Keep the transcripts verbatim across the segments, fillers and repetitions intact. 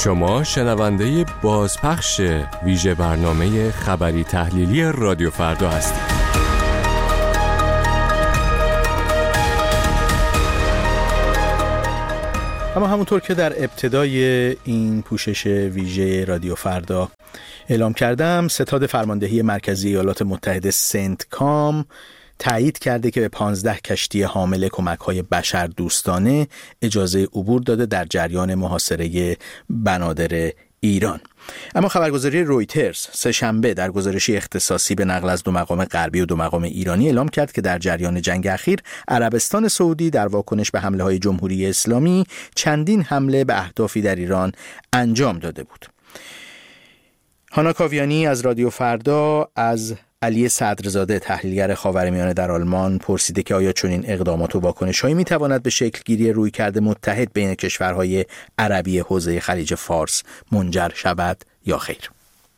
شما شنونده بازپخش ویژه برنامه خبری تحلیلی رادیو فردا هستید. اما همونطور که در ابتدای این پوشش ویژه رادیو فردا اعلام کردم، ستاد فرماندهی مرکزی ایالات متحده سنتکام تایید کرده که به پانزده کشتی حامل کمک‌های بشردوستانه اجازه عبور داده در جریان محاصره بنادر ایران. اما خبرگزاری رویترز سه‌شنبه در گزارشی اختصاصی به نقل از دو مقام غربی و دو مقام ایرانی اعلام کرد که در جریان جنگ اخیر عربستان سعودی در واکنش به حمله‌های جمهوری اسلامی چندین حمله به اهدافی در ایران انجام داده بود. هانا کاویانی از رادیو فردا از علی صدرزاده تحلیلگر خاورمیانه در آلمان پرسیده که آیا چنین اقدامات و واکنش‌هایی می‌تواند به شکل‌گیری رویکرد متحد بین کشورهای عربی حوزه خلیج فارس منجر شود یا خیر؟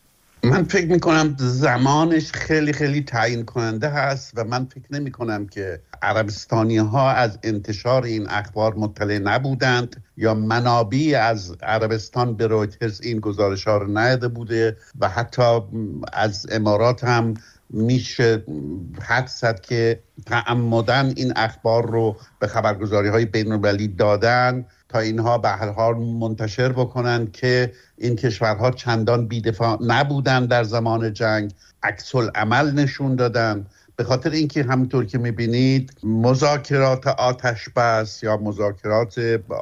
من فکر میکنم زمانش خیلی خیلی تعیین کننده هست و من فکر نمی کنم که عربستانی ها از انتشار این اخبار مطلع نبودند یا منابعی از عربستان به رویترز این گزارش ها رو نداده بوده و حتی از امارات هم میشه حدس زد که تعمدن این اخبار رو به خبرگزاری های بین المللی دادن تا اینها به هر حال منتشر بکنن که این کشورها چندان بی‌دفاع نبودن در زمان جنگ، عکس العمل نشون دادن. به خاطر اینکه همونطور که میبینید مذاکرات آتش بس یا مذاکرات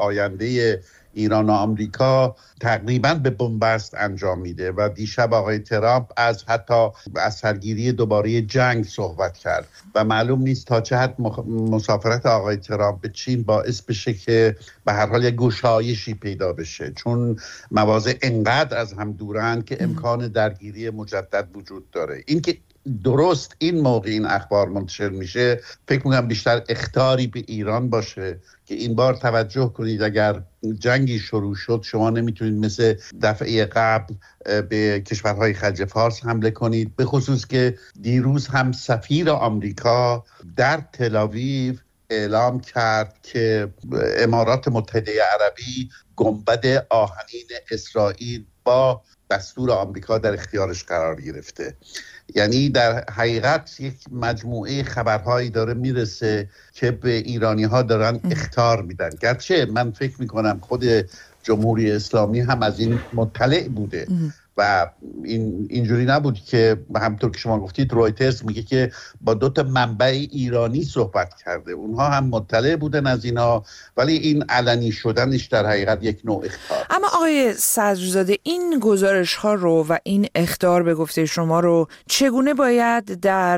آینده ایران و آمریکا تقریباً به بنبست انجام میده و دیشب آقای ترامپ از حتی از سرگیری دوباره جنگ صحبت کرد و معلوم نیست تا چه حد مسافرت آقای ترامپ به چین باعث بشه که به هر حال یک گشایشی پیدا بشه، چون مواضع انقدر از هم دورن که امکان درگیری مجدد وجود داره. این که درست این موقع این اخبار منتشر میشه فکر میکنم بیشتر اخطاری به ایران باشه که این بار توجه کنید اگر جنگی شروع شد شما نمیتونید مثل دفعه قبل به کشورهای خلیج فارس حمله کنید، به خصوص که دیروز هم سفیر آمریکا در تل‌آویو اعلام کرد که امارات متحده عربی گنبد آهنین اسرائیل با دستور آمریکا در اختیارش قرار گرفته. یعنی در حقیقت یک مجموعه خبرهایی داره میرسه که به ایرانی ها دارن اخطار میدن، گرچه من فکر میکنم خود جمهوری اسلامی هم از این مطلع بوده و این اینجوری نبود که همونطور که شما گفتید رویترز میگه که با دو تا منبع ایرانی صحبت کرده، اونها هم مطلع بودن از اینا، ولی این علنی شدنش در حقیقت یک نوع اخطار. اما آقای صدرزاده این گزارش ها رو و این اخطار به گفته شما رو چگونه باید در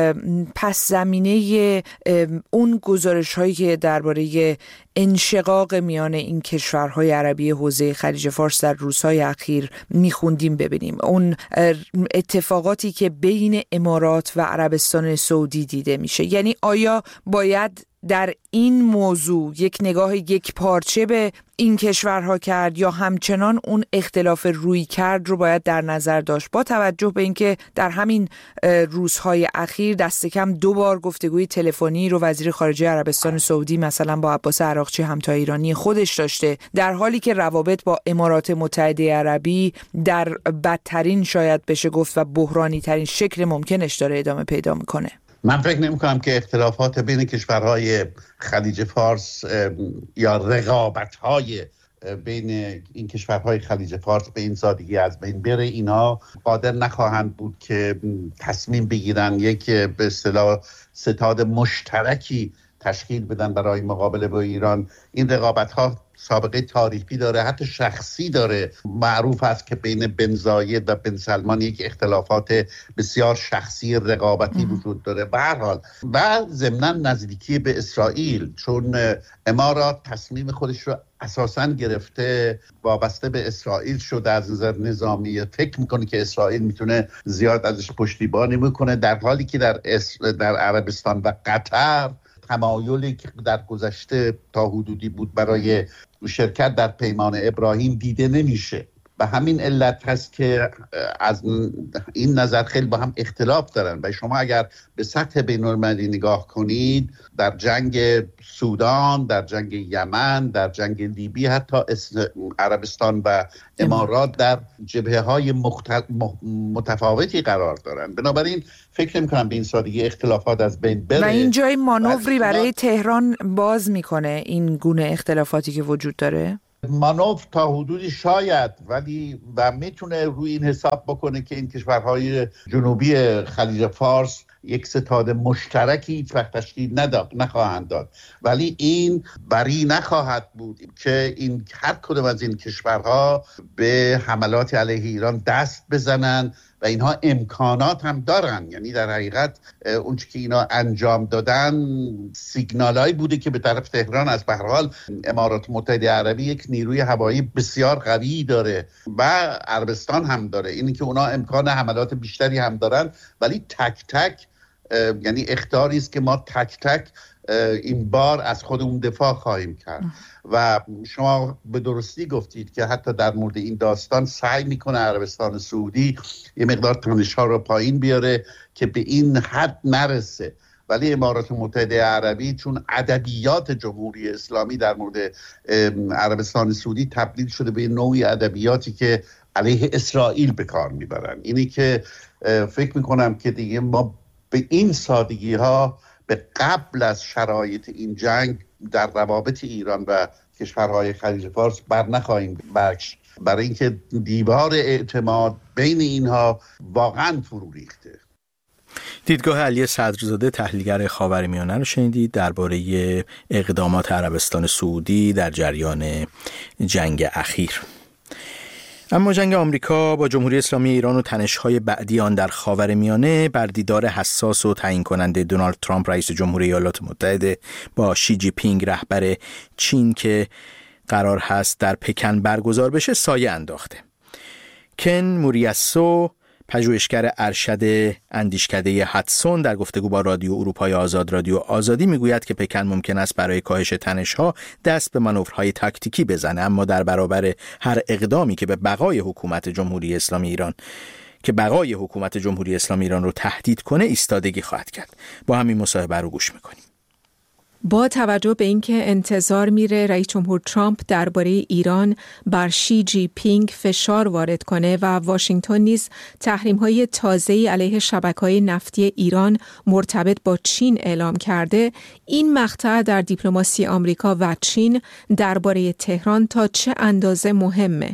پس زمینه اون گزارش هایی که درباره انشقاق میان این کشورهای عربی حوزه خلیج فارس در روزهای اخیر میخوندیم ببینیم، اون اتفاقاتی که بین امارات و عربستان سعودی دیده میشه؟ یعنی آیا باید در این موضوع یک نگاه یک پارچه به این کشورها کرد یا همچنان اون اختلاف روی کرد رو باید در نظر داشت، با توجه به اینکه در همین روزهای اخیر دست کم دو بار گفتگوی تلفنی رو وزیر خارجه عربستان سعودی مثلا با عباس عراقچی همتا ایرانی خودش داشته، در حالی که روابط با امارات متحده عربی در بدترین شاید بشه گفت و بحرانی ترین شکل ممکنش داره ادامه پیدا میکنه؟ من فکر نمی کنم که اختلافات بین کشورهای خلیج فارس یا رقابت‌های بین این کشورهای خلیج فارس به این سادگی از بین بره. اینا قادر نخواهند بود که تصمیم بگیرن یک به اصطلاح ستاد مشترکی تشکیل بدن برای مقابله با ایران. این رقابت‌ها سابقه تاریخی داره، حتی شخصی داره. معروف است که بین بن زاید و بن سلمان یک اختلافات بسیار شخصی رقابتی وجود داره به هر حال، و ضمناً نزدیکی به اسرائیل، چون امارات تصمیم خودش رو اساساً گرفته وابسته به اسرائیل شده از نظر نظامی، فکر میکنه که اسرائیل میتونه زیاد ازش پشتیبانی میکنه، در حالی که در اسر... در عربستان و قطر تمایلی که در گذشته تا حدودی بود برای شرکت در پیمان ابراهیم دیده نمیشه. به همین علت هست که از این نظر خیلی با هم اختلاف دارن و شما اگر به سطح بین‌المللی نگاه کنید، در جنگ سودان، در جنگ یمن، در جنگ لیبی، حتی عربستان و امارات در جبهه‌های مختل... متفاوتی قرار دارن. بنابراین فکر نمی‌کنم به این سادگی اختلافات از بین بره و این جای مانوری برای تهران باز میکنه این گونه اختلافاتی که وجود داره. مانور تا حدودی شاید، ولی و میتونه روی این حساب بکنه که این کشورهای جنوبی خلیج فارس یک ستاد مشترکی هیچ وقت تشکیل نداد نخواهند داد، ولی این بری نخواهد بود که این هر کدوم از این کشورها به حملات علیه ایران دست بزنن و اینها امکانات هم دارن. یعنی در حقیقت اون چیزی که اینا انجام دادن سیگنالایی بوده که به طرف تهران از به هر حال امارات متحده عربی یک نیروی هوایی بسیار قوی داره و عربستان هم داره، اینی که اونا امکان حملات بیشتری هم دارن، ولی تک تک یعنی اخطاری است که ما تک تک این بار از خودمون دفاع خواهیم کرد. و شما به درستی گفتید که حتی در مورد این داستان سعی میکنه عربستان سعودی یه مقدار تنش‌ها رو پایین بیاره که به این حد نرسه، ولی امارات متحده عربی چون ادبیات جمهوری اسلامی در مورد عربستان سعودی تبدیل شده به نوعی ادبیاتی که علیه اسرائیل به کار میبرن، اینی که فکر میکنم که دیگه ما به این سادگی ها به قبل از شرایط این جنگ در روابط ایران و کشورهای خلیج فارس بر نخواهیم بخش، برای اینکه دیوار اعتماد بین اینها واقعا فرو ریخته. دیدگاه علی صدرزاده تحلیلگر خاورمیانه رو شنیدید درباره اقدامات عربستان سعودی در جریان جنگ اخیر. اما جنگ آمریکا با جمهوری اسلامی ایران و تنش‌های بعدی آن در خاورمیانه بر دیدار حساس و تعیین کننده دونالد ترامپ رئیس جمهوری ایالات متحده با شی جی پینگ رهبر چین که قرار هست در پکن برگزار بشه سایه انداخته. کن موریاسو، پژوهشگر ارشد اندیشکده هدسون، در گفتگو با رادیو اروپای آزاد رادیو آزادی میگوید که پکن ممکن است برای کاهش تنش‌ها دست به مانورهای تاکتیکی بزنه، اما در برابر هر اقدامی که به بقای حکومت جمهوری اسلامی ایران که بقای حکومت جمهوری اسلامی ایران رو تهدید کنه ایستادگی خواهد کرد. با همین مصاحبه رو گوش میکنیم. با توجه به اینکه انتظار میره رئیس جمهور ترامپ درباره ایران بر شی جی پینگ فشار وارد کنه و واشنگتن نیز تحریم‌های تازه‌ای علیه شبکه‌های نفتی ایران مرتبط با چین اعلام کرده، این مقطع در دیپلماسی آمریکا و چین درباره تهران تا چه اندازه مهمه؟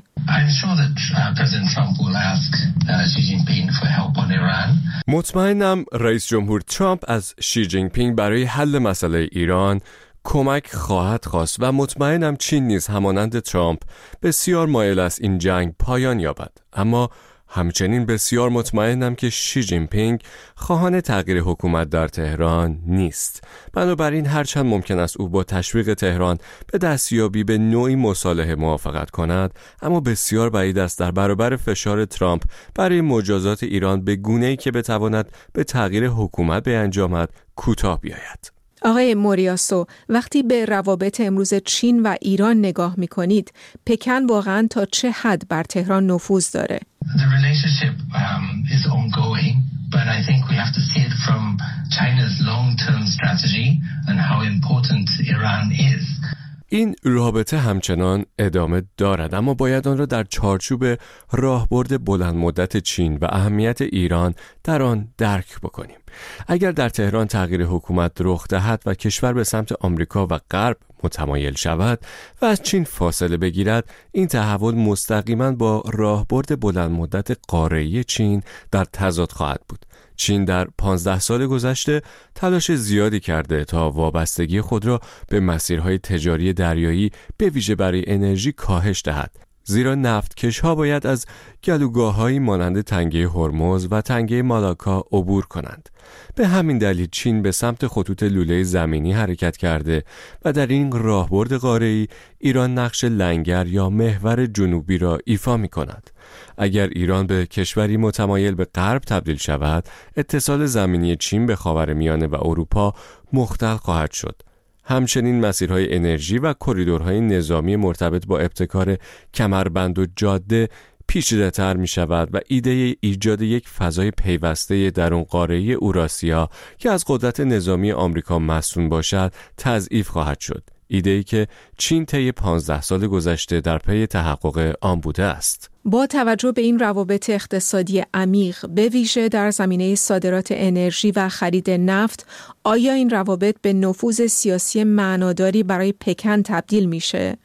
مطمئنم رئیس جمهور ترامپ از شی جین پینگ برای حل مسئله ایران کمک خواهد خواست و مطمئنم چین نیز همانند ترامپ بسیار مایل است این جنگ پایان یابد، اما همچنین بسیار مطمئنم که شی جین پینگ خواهان تغییر حکومت در تهران نیست. بنابراین هرچند ممکن است او با تشویق تهران به دستیابی به نوعی مصالحه موافقت کند، اما بسیار بعید است در برابر فشار ترامپ برای مجازات ایران به گونه‌ای که بتواند به تغییر حکومت بیانجامد کوتاه بیاید. آقای موریاسو، وقتی به روابط امروز چین و ایران نگاه می‌کنید، پکن واقعاً تا چه حد بر تهران نفوذ داره؟ The relationship um, is ongoing, but I think we have to see it from China's long-term strategy and how important Iran is. این رابطه همچنان ادامه دارد، اما باید آن را در چارچوب راهبرد بلند مدت چین و اهمیت ایران در آن درک بکنیم. اگر در تهران تغییر حکومت رخ دهد و کشور به سمت آمریکا و غرب متمایل شود و از چین فاصله بگیرد، این تحول مستقیما با راهبرد بلند مدت قاره‌ای چین در تضاد خواهد بود. چین در پانزده سال گذشته تلاش زیادی کرده تا وابستگی خود را به مسیرهای تجاری دریایی به ویژه برای انرژی کاهش دهد، زیرا نفتکش‌ها باید از گلوگاه‌هایی مانند تنگه هرمز و تنگه مالاکا عبور کنند. به همین دلیل چین به سمت خطوط لوله زمینی حرکت کرده و در این راهبرد قاره‌ای ایران نقش لنگر یا محور جنوبی را ایفا می‌کند. اگر ایران به کشوری متمایل به غرب تبدیل شود، اتصال زمینی چین به خاورمیانه و اروپا مختل خواهد شد. همچنین مسیرهای انرژی و کریدورهای نظامی مرتبط با ابتکار کمربند و جاده پیچیده‌تر می شود و ایده ایجاد یک فضای پیوسته درون قاره اوراسیا که از قدرت نظامی آمریکا مصون باشد تضعیف خواهد شد. ایده‌ای که چین طی پانزده سال گذشته در پی تحقق آن بوده است. با توجه به این روابط اقتصادی عمیق به ویژه در زمینه صادرات انرژی و خرید نفت، آیا این روابط به نفوذ سیاسی معناداری برای پکن تبدیل میشه؟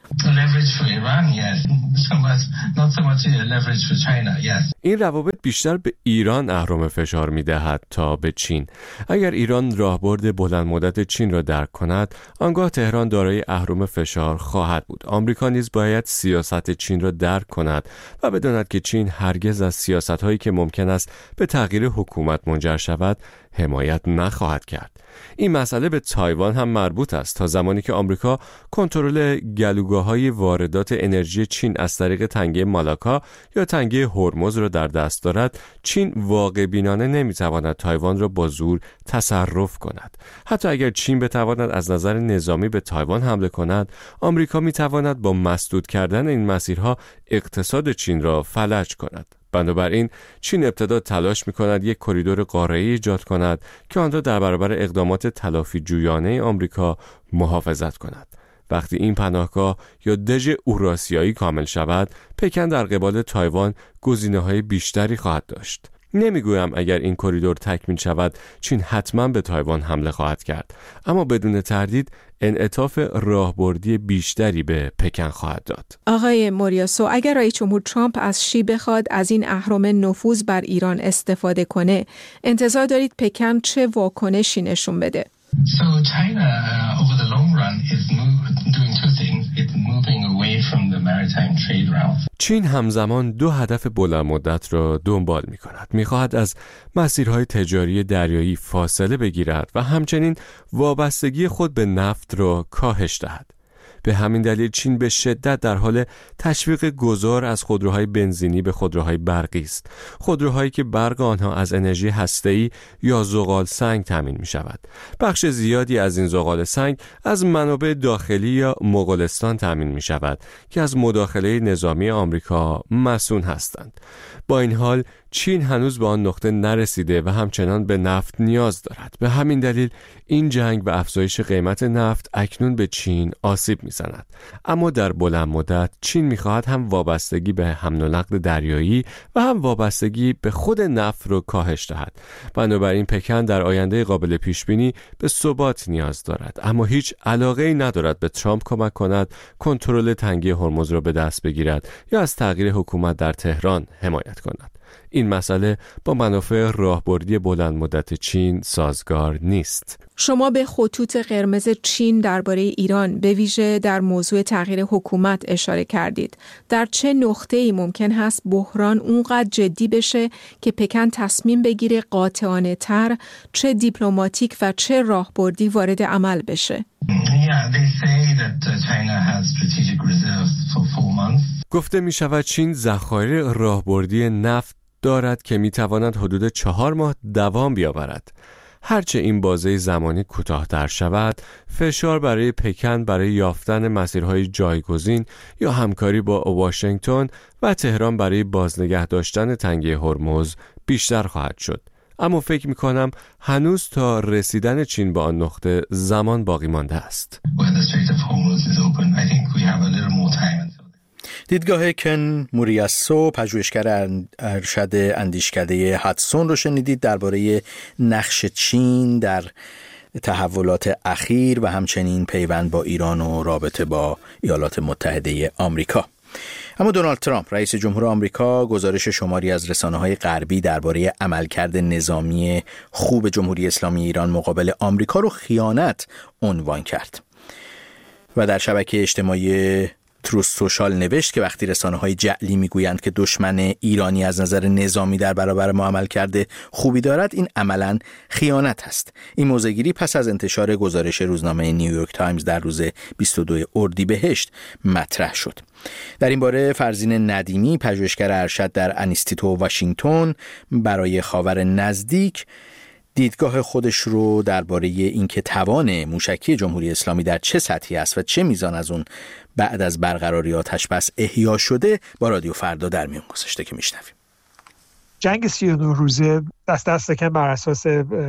این روابط بیشتر به ایران اهرم فشار میدهد تا به چین. اگر ایران راهبرد بلند مدت چین را درک کند، آنگاه تهران دارای اهرم فشار خواهد بود. آمریکا نیز باید سیاست چین را درک کند و بداند که چین هرگز از سیاست‌هایی که ممکن است به تغییر حکومت منجر شود حمایت نخواهد کرد. این مسئله به تایوان هم مربوط است. تا زمانی که آمریکا کنترل گلوگاه‌های واردات انرژی چین از طریق تنگه مالاکا یا تنگه هرمز را در دست دارد، چین واقع بینانه نمی‌تواند تایوان را با زور تصرف کند. حتی اگر چین بتواند از نظر نظامی به تایوان حمله کند، آمریکا می‌تواند با مسدود کردن این مسیرها اقتصاد چین را فلج کند. بنابراین چین ابتدا تلاش می‌کند یک کریدور قاره‌ای ایجاد کند که آن را در برابر اقدامات تلافی جویانه آمریکا محافظت کند. وقتی این پناهگاه یا دژ اوراسیایی کامل شود، پکن در قبال تایوان گزینه‌های بیشتری خواهد داشت. نمیگویم اگر این کریدور تکمیل شود چین حتما به تایوان حمله خواهد کرد، اما بدون تردید انعطاف راهبردی بیشتری به پکن خواهد داد. آقای موریاسو، اگر رئیس جمهور ترامپ از شی بخواد از این اهرم نفوذ بر ایران استفاده کنه، انتظار دارید پکن چه واکنشی نشون بده؟ So China uh, over the long run is move, doing two things. It's moving away from the maritime trade route. چین همزمان دو هدف بلند مدت را دنبال می کند. می خواهد از مسیرهای تجاری دریایی فاصله بگیرد و همچنین وابستگی خود به نفت را کاهش دهد. به همین دلیل چین به شدت در حال تشویق گذار از خودروهای بنزینی به خودروهای برقی است. خودروهایی که برق آنها از انرژی هسته‌ای یا زغال سنگ تامین می شود. بخش زیادی از این زغال سنگ از منابع داخلی یا مغولستان تامین می شود که از مداخله نظامی آمریکا مصون هستند. با این حال چین هنوز به آن نقطه نرسیده و همچنان به نفت نیاز دارد. به همین دلیل این جنگ و افزایش قیمت نفت اکنون به چین آسیب می‌زند. اما در بلند مدت چین می‌خواهد هم وابستگی به حمل و نقل دریایی و هم وابستگی به خود نفت را کاهش دهد. بنابراین پکن در آینده قابل پیش‌بینی به ثبات نیاز دارد، اما هیچ علاقه‌ای ندارد به ترامپ کمک کند کنترل تنگه هرمز را به دست بگیرد یا از تغییر حکومت در تهران حمایت کند. این مسئله با منافع راهبردی بلند مدت چین سازگار نیست. شما به خطوط قرمز چین درباره ایران به ویژه در موضوع تغییر حکومت اشاره کردید. در چه نقطه‌ای ممکن هست بحران اونقدر جدی بشه که پکن تصمیم بگیره قاطعانه تر، چه دیپلماتیک و چه راهبردی وارد عمل بشه؟ گفته می شود چین ذخایر راهبردی نفت دارد که می تواند حدود چهار ماه دوام بیاورد. هرچه این بازه زمانی کوتاه‌تر شود، فشار برای پکن برای یافتن مسیرهای جایگزین یا همکاری با واشنگتن و تهران برای بازنگه داشتن تنگه هرمز بیشتر خواهد شد. اما فکر می کنم هنوز تا رسیدن چین به آن نقطه زمان باقی مانده است. دیدگاه کن موریاسو، پژوهشگر ارشد اندیشکده هاتسون رو شنیدید درباره نقش چین در تحولات اخیر و همچنین پیوند با ایران و رابطه با ایالات متحده آمریکا. اما دونالد ترامپ رئیس جمهور آمریکا گزارش شماری از رسانه‌های غربی درباره عملکرد نظامی خوب جمهوری اسلامی ایران مقابل آمریکا رو خیانت عنوان کرد و در شبکه اجتماعی تروث سوشال نوشت که وقتی رسانه‌های جعلی میگویند که دشمن ایرانی از نظر نظامی در برابر ما عمل کرده خوبی دارد، این عملاً خیانت است. این موضع‌گیری پس از انتشار گزارش روزنامه نیویورک تایمز در روز بیست و دوم اردیبهشت مطرح شد. در این باره فرزین ندیمی، پژوهشگر ارشد در انستیتو واشنگتن برای خاور نزدیک، دیدگاه خودش رو درباره اینکه توان موشکی جمهوری اسلامی در چه سطحی است و چه میزان از اون بعد از برقراری آتش بس احیا شده با رادیو فردا در میون گذاشته که میشنویم. جنگ سی و نه روزه دست دست کم بر اساس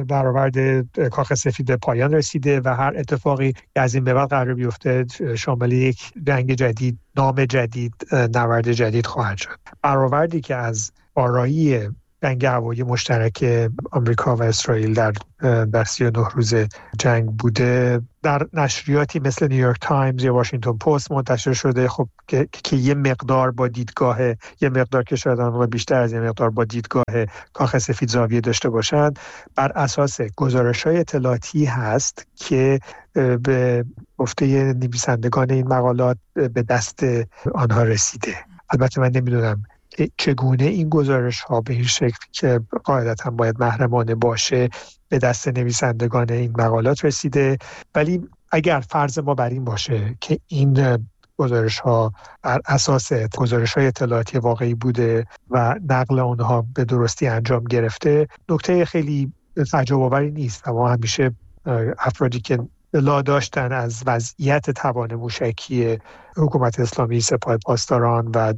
برآورد کاخ سفید به پایان رسیده و هر اتفاقی از این به بعد قرار بیفته شامل یک جنگ جدید، نام جدید، نبرد جدید خواهد شد. برآوردی که از آرایی جنگ هوایی مشترک آمریکا و اسرائیل در در سی و نه روز جنگ بوده در نشریاتی مثل نیویورک تایمز یا واشنگتن پست منتشر شده، خب که, که یه مقدار با دیدگاه یه مقدار که شاید آن بیشتر از یه مقدار با دیدگاه کاخ سفید زاویه داشته باشند، بر اساس گزارش‌های اطلاعاتی هست که به گفته نویسندگان این مقالات به دست آنها رسیده. البته من نمیدونم چگونه این گزارش ها به این شکل که قاعدتا باید محرمانه باشه به دست نویسندگان این مقالات رسیده، ولی اگر فرض ما بر این باشه که این گزارش ها بر اساس گزارش های اطلاعاتی واقعی بوده و نقل اونها به درستی انجام گرفته، نکته خیلی تعجب آوری نیست. اما همیشه افرادی که اطلاع داشتن از وضعیت توان موشکی حکومت اسلامی سپاه پاسداران و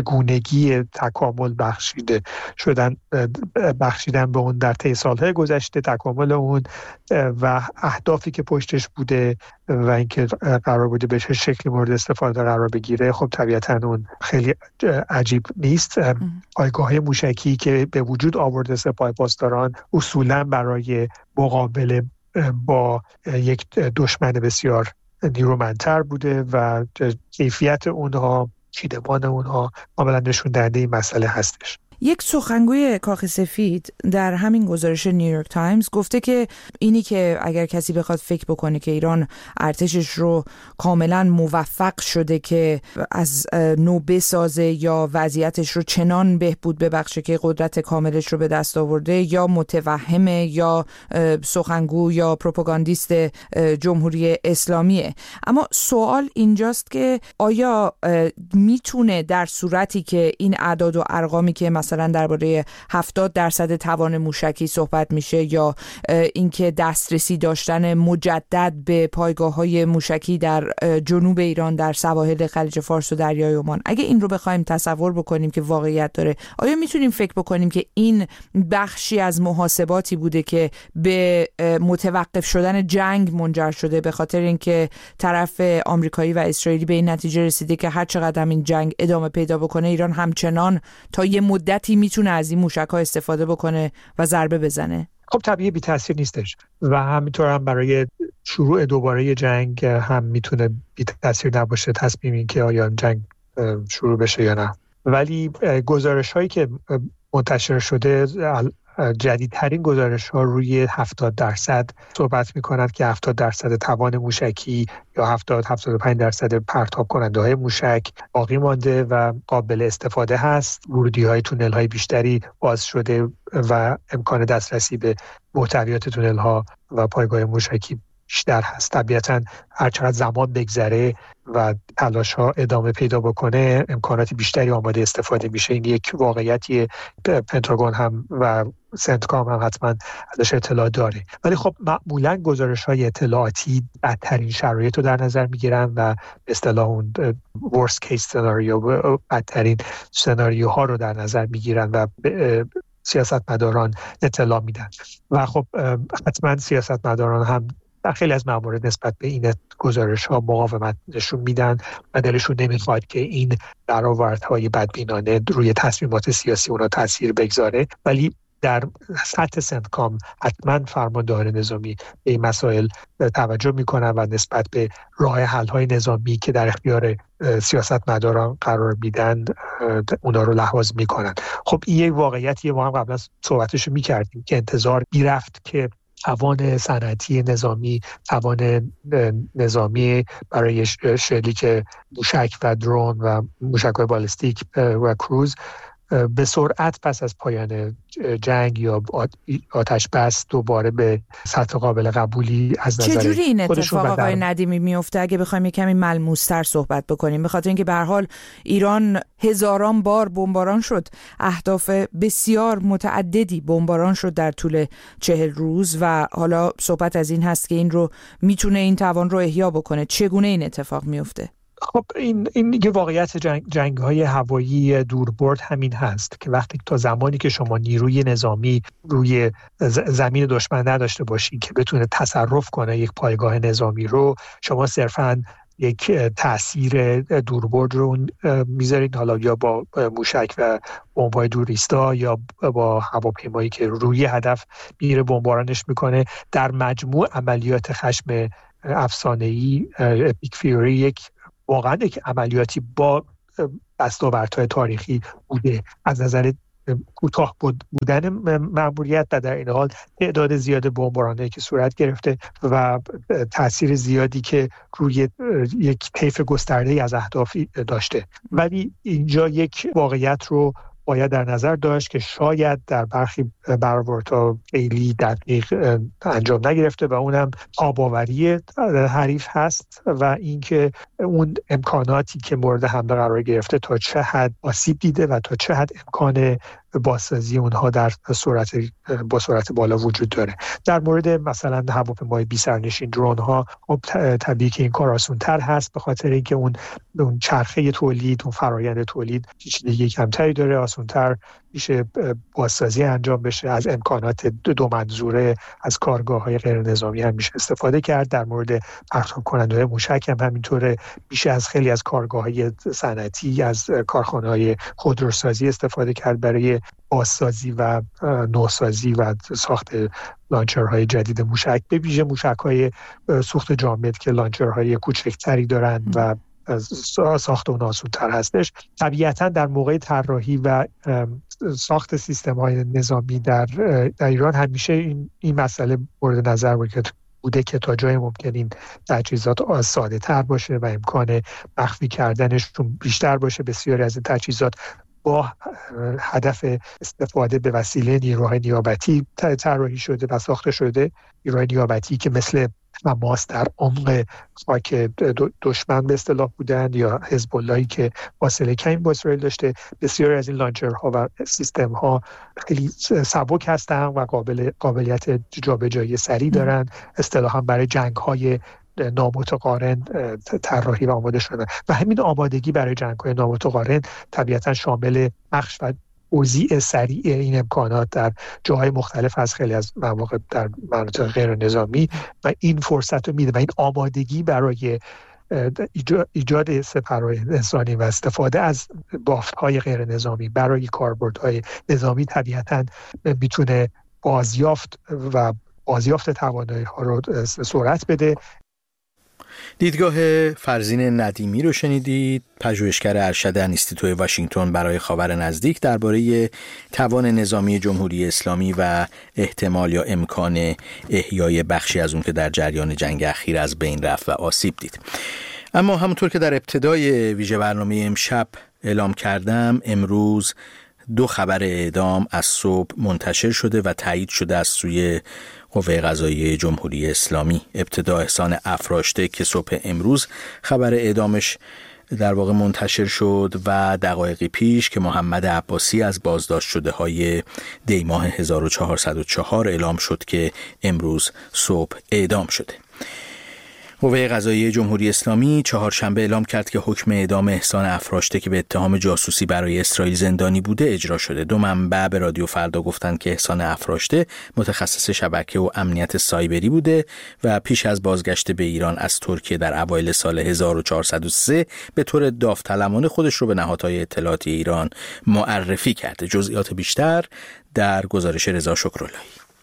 چگونگی تکامل بخشیده شدن بخشیدن به اون در طی سالهای گذشته، تکامل اون و اهدافی که پشتش بوده و اینکه قرار بوده به چه شکلی مورد استفاده قرار بگیره، خب طبیعتاً اون خیلی عجیب نیست. پایگاه موشکی که به وجود آورده سپاه پاسداران اصولاً برای مقابله با یک دشمن بسیار نیرومندتر بوده و کیفیت اونها، چیدمان اونها کاملا نشون دهنده این مسئله هستش. یک سخنگوی کاخ سفید در همین گزارش نیویورک تایمز گفته که اینی که اگر کسی بخواد فکر بکنه که ایران ارتشش رو کاملا موفق شده که از نو بسازه یا وضعیتش رو چنان بهبود ببخشه که قدرت کاملش رو به دست آورده، یا متوهمه یا سخنگو یا پروپاگاندیست جمهوری اسلامیه. اما سوال اینجاست که آیا میتونه در صورتی که این اعداد و ارقامی که مثلا مثلا درباره هفتاد درصد توان موشکی صحبت میشه یا اینکه دسترسی داشتن مجدد به پایگاه‌های موشکی در جنوب ایران در سواحل خلیج فارس و دریای عمان، اگه این رو بخوایم تصور بکنیم که واقعیت داره، آیا میتونیم فکر بکنیم که این بخشی از محاسباتی بوده که به متوقف شدن جنگ منجر شده، به خاطر اینکه طرف آمریکایی و اسرائیلی به این نتیجه رسیده که هر چقدر این جنگ ادامه پیدا بکنه ایران همچنان تا یه مدت میتونه از این موشک‌ها استفاده بکنه و ضربه بزنه؟ خب طبیعی بی تاثیر نیستش و همینطور هم برای شروع دوباره جنگ هم میتونه بی تاثیر نباشه تصمیم این که آیا جنگ شروع بشه یا نه. ولی گزارش هایی که منتشر شده، جدیدترین گزارش ها روی هفتاد درصد صحبت می کند که هفتاد درصد توان موشکی یا هفتاد تا هفتاد و پنج درصد پرتاب کننده های موشک باقی مانده و قابل استفاده هست. ورودی های تونل های بیشتری باز شده و امکان دسترسی به محتویات تونل ها و پایگاه موشکی بیشتر هست. طبیعتاً هر چقدر زمان بگذره و تلاش ها ادامه پیدا بکنه امکانات بیشتری آماده استفاده میشه. این یک واقعیتی پنتاگون هم و سنتکام هم حتما ازش اطلاع داره. ولی خب معمولاً گزارش های اطلاعاتی بدترین شرایط رو در نظر میگیرن و به اصطلاح اون worst case scenario، بدترین سناریوها رو در نظر میگیرن و سیاستمداران اطلاع میدن. و خب حتما سیاستمداران هم در خیلی از موارد نسبت به این گزارش ها مقاومت نشون میدن و دلشون نمیخواد که این برآوردهای بدبینانه روی تصمیمات سیاسی اونا تاثیر بگذاره. ولی در سطح سنتکام حتما فرماندار نظامی به این مسائل توجه میکنن و نسبت به راه حل های نظامی که در اختیار سیاستمداران قرار میدن اونا رو لحاظ میکنن. خب این یک واقعیتیه، ما هم قبلا صحبتشو میکردیم که انتظار میرفت که توان صنعتی نظامی، توان نظامی برای شلیک موشک و درون و موشک‌های بالستیک و کروز به سرعت پس از پایان جنگ یا آتش بس دوباره به سطح قابل قبولی از نظر چجوری این خودشون اتفاق در... آقای ندیمی میفته؟ اگه بخوایم یه کمی ملموس‌تر صحبت بکنیم، به خاطر اینکه به هر حال ایران هزاران بار بمباران شد، اهداف بسیار متعددی بمباران شد در طول چهل روز و حالا صحبت از این هست که این رو میتونه این توان رو احیا بکنه. چگونه این اتفاق میفته؟ خب این این دیگه واقعیت جنگ جنگ‌های هوایی دوربرد همین هست که وقتی تا زمانی که شما نیروی نظامی روی زمین دشمن نداشته باشید که بتونه تصرف کنه یک پایگاه نظامی رو، شما صرفاً یک تأثیر دوربرد رو میذارید، حالا یا با موشک و بمب‌های دوریستا یا با هواپیمایی که روی هدف میره بمبارانش میکنه. در مجموع عملیات خشم افسانه‌ای اپیک فیوری یک واقعا یک عملیاتی با دستاوردهای تاریخی بوده از نظر کوتاه بودن مأموریت و در این حال تعداد زیاد بمبارانایی که صورت گرفته و تأثیر زیادی که روی یک طیف گسترده‌ای از اهداف داشته. ولی اینجا یک واقعیت رو باید در نظر داشت که شاید در برخی برآوردها خیلی دقیق انجام نگرفته و اونم تاب‌آوری حریف هست و اینکه اون امکاناتی که مورد حمله قرار گرفته تا چه حد آسیب دیده و تا چه حد امکان بازسازی اونها در سرعت با سرعت بالا وجود داره. در مورد مثلا هواپیمای بی سرنشین درون ها خب طبیعی که این کار آسان‌تر هست به خاطر اینکه اون اون چرخه تولید، اون فرآیند تولید پیچیدگی کمتری داره، آسان‌تر میشه بازسازی انجام بشه. از امکانات دو منظوره از کارگاه‌های غیر نظامی هم میشه استفاده کرد. در مورد پرتاب کننده‌های موشک هم همینطوره، میشه از خیلی از کارگاه‌های صنعتی، از کارخانه‌های خودروسازی استفاده کرد برای بازسازی و نوسازی و ساخت لانچرهای جدید موشک، به ویژه موشک‌های سوخت جامد که لانچرهای کوچکتری دارن و ساخت اون آسان‌تر هستش. طبیعتاً در موقع طراحی و ساخت سیستم‌های نظامی در, در ایران همیشه این, این مسئله مورد نظر بوده که تا جای ممکن این تجهیزات ساده تر باشه و امکان مخفی کردنشون بیشتر باشه. بسیاری از این تجهیزات با هدف استفاده به وسیله نیروهای نیابتی طراحی شده و ساخته شده. نیروهای نیابتی که مثل حماس در عمق خاک دشمن به اصطلاح بودند یا حزب اللهی که فاصله کمی با اسرائیل داشته. بسیاری از این لانچرها و سیستم‌ها خیلی سبک هستند و قابل قابلیت جابجایی سریع دارند. اصطلاحاً برای جنگ‌های نامتقارن طراحی و آماده شدن و همین آمادگی برای جنگ‌های نامتقارن طبیعتاً شامل بخش و توزیع سریع این امکانات در جاهای مختلف از خیلی از مواقع در مناطق غیر نظامی و این فرصت رو میده و این آمادگی برای ایجاد سپرهای انسانی و استفاده از بافت‌های غیر نظامی برای کاربردهای نظامی طبیعتاً میتونه بازیافت و بازیافت توانایی‌ها رو سرعت بده. دیدگاه فرزین ندیمی رو شنیدید، پژوهشگر ارشد انستیتوی واشنگتن برای خاور نزدیک درباره توان نظامی جمهوری اسلامی و احتمال یا امکان احیای بخشی از اون که در جریان جنگ اخیر از بین رفت و آسیب دید. اما همونطور که در ابتدای ویژه برنامه امشب اعلام کردم، امروز دو خبر اعدام از صبح منتشر شده و تایید شده از سوی قوه قضاییه جمهوری اسلامی. ابتدا احسان افراشته که صبح امروز خبر اعدامش در واقع منتشر شد و دقایقی پیش که محمد عباسی از بازداشت شده های دی ماه هزار و چهارصد و چهار اعلام شد که امروز صبح اعدام شده. قوه قضاییه جمهوری اسلامی چهارشنبه اعلام کرد که حکم اعدام احسان افراشته که به اتهام جاسوسی برای اسرائیل زندانی بوده اجرا شده. دو منبع به رادیو فردا گفتند که احسان افراشته متخصص شبکه و امنیت سایبری بوده و پیش از بازگشت به ایران از ترکیه در اوایل سال هزار و چهارصد و سه به طور داوطلبانه خودش رو به نهادهای اطلاعاتی ایران معرفی کرده. جزئیات بیشتر در گزارش رضا شکراللهی.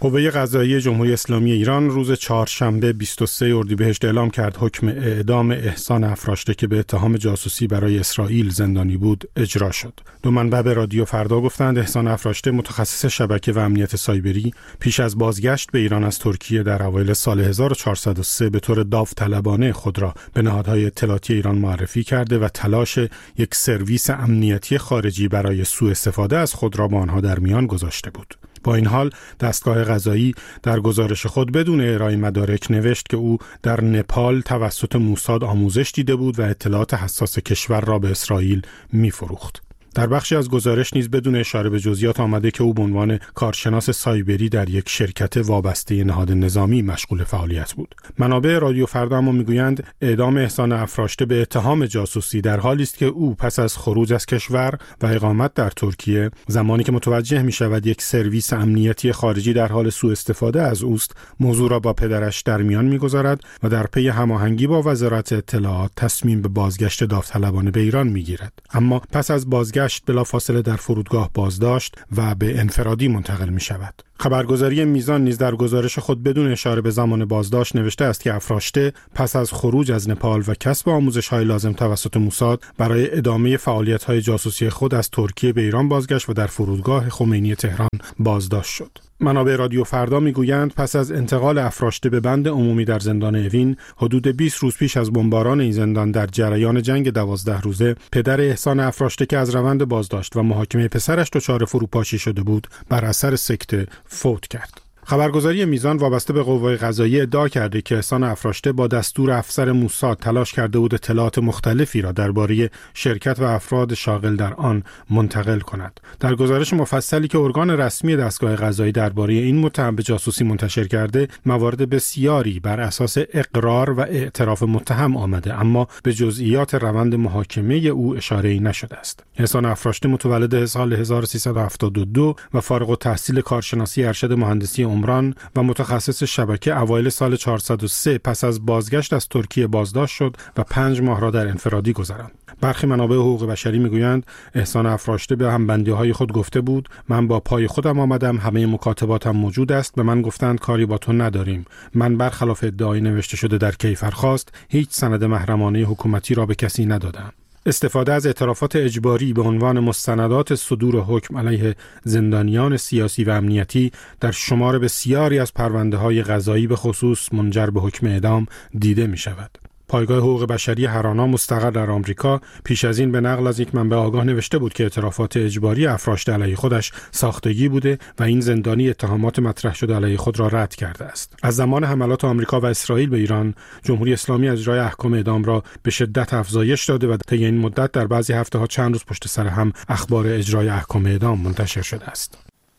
قوه قضاییه جمهوری اسلامی ایران روز چهارشنبه بیست و سوم اردیبهشت اعلام کرد حکم اعدام احسان افراشته که به اتهام جاسوسی برای اسرائیل زندانی بود اجرا شد. دو منبع به رادیو فردا گفتند احسان افراشته متخصص شبکه و امنیت سایبری پیش از بازگشت به ایران از ترکیه در اوایل سال هزار و چهارصد و سه به طور داوطلبانه خود را به نهادهای اطلاعاتی ایران معرفی کرده و تلاش یک سرویس امنیتی خارجی برای سوء استفاده از خود را با آنها در میان گذاشته بود. با این حال دستگاه قضایی در گزارش خود بدون ارائه مدارک نوشت که او در نپال توسط موساد آموزش دیده بود و اطلاعات حساس کشور را به اسرائیل می‌فروخت. در بخشی از گزارش نیز بدون اشاره به جزئیات آمده که او به عنوان کارشناس سایبری در یک شرکت وابسته نهاد نظامی مشغول فعالیت بود. منابع رادیو فردا اما میگویند اعدام احسان افراشته به اتهام جاسوسی در حالی است که او پس از خروج از کشور و اقامت در ترکیه، زمانی که متوجه می‌شود یک سرویس امنیتی خارجی در حال سوء استفاده از اوست، موضوع را با پدرش در میان می‌گذارد و در پی هماهنگی با وزارت اطلاعات تصمیم به بازگشت داوطلبانه به ایران می‌گیرد. اما پس از بازگشت بلافاصله در فرودگاه بازداشت و به انفرادی منتقل می شود. خبرگزاری میزان نیز در گزارش خود بدون اشاره به زمان بازداشت نوشته است که افراشته پس از خروج از نپال و کسب آموزش‌های لازم توسط موساد برای ادامه فعالیت‌های جاسوسی خود از ترکیه به ایران بازگشت و در فرودگاه خمینی تهران بازداشت شد. منابع رادیو فردا میگویند پس از انتقال افراشته به بند عمومی در زندان اوین حدود بیست روز پیش از بمباران این زندان در جریان جنگ دوازده روزه، پدر احسان افراشته که از روند بازداشت و محاکمه پسرش دچار فروپاشی شده بود بر اثر سکته فوت کرد. خبرگزاری میزان وابسته به قوه قضاییه ادعا کرده که احسان افراشته با دستور افسر موساد تلاش کرده بود اطلاعات مختلفی را درباره شرکت و افراد شاغل در آن منتقل کند. در گزارش مفصلی که ارگان رسمی دستگاه قضایی درباره این متهم به جاسوسی منتشر کرده، موارد بسیاری بر اساس اقرار و اعتراف متهم آمده، اما به جزئیات روند محاکمه او اشاره‌ای نشده است. احسان افراشته متولد سال هزار و سیصد و هفتاد و دو و فارغ التحصیل کارشناسی ارشد مهندسی عمران و متخصص شبکه اوایل سال چهارصد و سه پس از بازگشت از ترکیه بازداشت شد و پنج ماه را در انفرادی گذراند. برخی منابع حقوق بشری میگویند احسان افراشته به همبندی‌های خود گفته بود من با پای خودم آمدم، همه مکاتباتم موجود است، به من گفتند کاری با تو نداریم. من برخلاف ادعای نوشته شده در کیفرخواست هیچ سند محرمانه حکومتی را به کسی ندادم. استفاده از اعترافات اجباری به عنوان مستندات صدور حکم علیه زندانیان سیاسی و امنیتی در شمار بسیاری از پرونده‌های قضایی به خصوص منجر به حکم اعدام دیده می شود. پایگاه حقوق بشری هرانا مستقر در آمریکا پیش از این به نقل از یک منبع آگاه نوشته بود که اعترافات اجباری افراشته علیه خودش ساختگی بوده و این زندانی اتهامات مطرح شده علیه خود را رد کرده است. از زمان حملات آمریکا و اسرائیل به ایران، جمهوری اسلامی اجرای احکام اعدام را به شدت افزایش داده و طی این مدت در بعضی هفته‌ها چند روز پشت سر هم اخبار اجرای احکام اعدام منتشر شده است.